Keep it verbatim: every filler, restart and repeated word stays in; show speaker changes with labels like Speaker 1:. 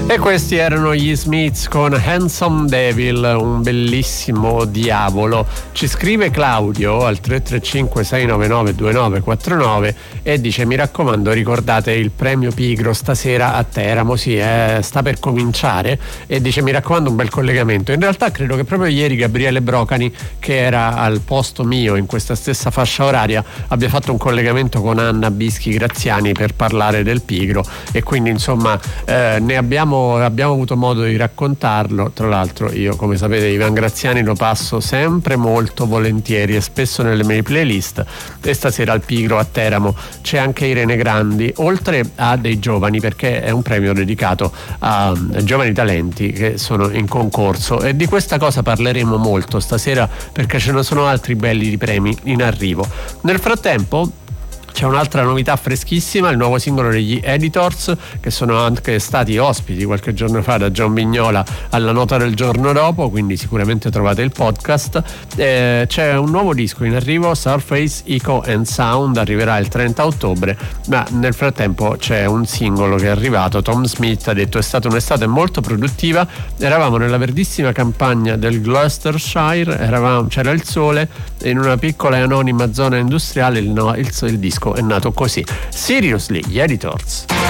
Speaker 1: E questi erano gli Smiths con Handsome Devil, un bellissimo diavolo. Ci scrive Claudio al tre tre cinque sei nove nove due nove quattro nove e dice: mi raccomando, ricordate il premio Pigro stasera a Teramo. Sì, eh, sta per cominciare. E dice: mi raccomando, un bel collegamento. In realtà credo che proprio ieri Gabriele Brocani, che era al posto mio in questa stessa fascia oraria, abbia fatto un collegamento con Anna Bischi Graziani per parlare del Pigro, e quindi insomma eh, ne abbiamo abbiamo avuto modo di raccontarlo. Tra l'altro io, come sapete, Ivan Graziani lo passo sempre molto volentieri e spesso nelle mie playlist, e stasera al Pigro a Teramo c'è anche Irene Grandi, oltre a dei giovani, perché è un premio dedicato a giovani talenti che sono in concorso, e di questa cosa parleremo molto stasera perché ce ne sono altri belli di premi in arrivo. Nel frattempo c'è un'altra novità freschissima, il nuovo singolo degli Editors, che sono anche stati ospiti qualche giorno fa da John Vignola alla Nota del giorno dopo, quindi sicuramente trovate il podcast. Eh, c'è un nuovo disco in arrivo, Surface Echo and Sound, arriverà il trenta ottobre, ma nel frattempo c'è un singolo che è arrivato. Tom Smith ha detto: è stata un'estate molto produttiva, eravamo nella verdissima campagna del Gloucestershire, eravamo, c'era il sole, in una piccola e anonima zona industriale il, no, il, il disco è nato così. Seriously, gli Editors.